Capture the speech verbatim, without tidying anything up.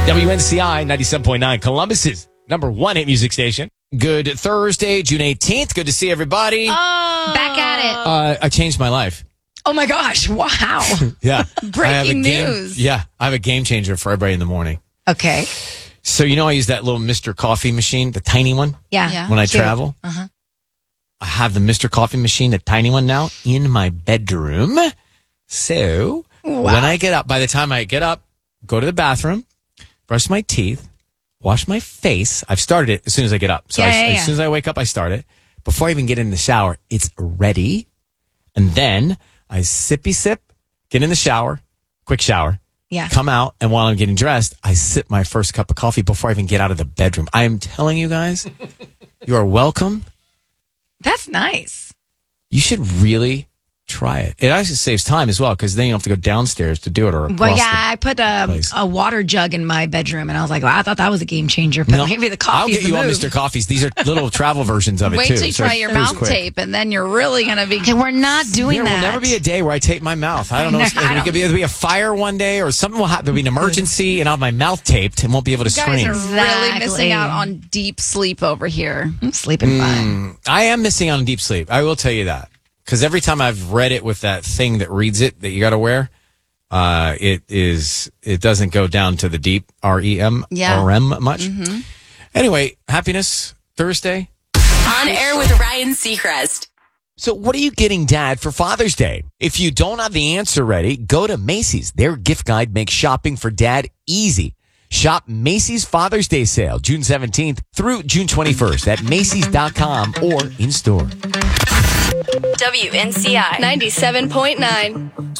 W N C I ninety-seven point nine, Columbus's number one hit music station. Good Thursday, June eighteenth. Good to see everybody. Oh, back at it. Uh, I changed my life. Oh my gosh. Wow. Yeah. Breaking I have a game, news. Yeah. I have a game changer for everybody in the morning. Okay. So, you know, I use that little Mister Coffee machine, the tiny one, Yeah. yeah. when I Cute. travel. Uh-huh. I have the Mister Coffee machine, the tiny one now, in my bedroom. So Wow. when I get up, by the time I get up, go to the bathroom, brush my teeth, wash my face. I've started it as soon as I get up. So Yeah, I, yeah, as yeah. soon as I wake up, I start it. Before I even get in the shower, it's ready. And then I sippy sip, get in the shower, quick shower, Yeah. come out. And while I'm getting dressed, I sip my first cup of coffee before I even get out of the bedroom. I am telling you guys, you are welcome. That's nice. You should really try it. It actually saves time as well because then you don't have to go downstairs to do it or across Well, the- yeah, I put a, place. a water jug in my bedroom, and I was like, well, I thought that was a game changer, but No, maybe the I'll coffee's get the you all move. Mister Coffees. These are little travel versions of it Wait too. till you So try it your goes mouth quick. tape, and then you're really going to be. Okay, we're not doing There that. will never be a day where I tape my mouth. I don't know. No, It's- I it could be, it'll be a fire one day or something will happen. There'll be an emergency and I'll have my mouth taped and won't be able to You guys scream. are really Exactly. missing out on deep sleep over here. I'm sleeping fine. Mm, I am missing on deep sleep. I will tell you that. Because every time I've read it with that thing that reads it that you got to wear, uh, it is it doesn't go down to the deep R E M Yeah. R M much. Anyway, happiness Thursday. On air with Ryan Seacrest. So what are you getting, Dad, for Father's Day? If you don't have the answer ready, go to Macy's. Their gift guide makes shopping for Dad easy. Shop Macy's Father's Day sale June seventeenth through June twenty-first at Macy's dot com or in store. W N C I ninety-seven point nine.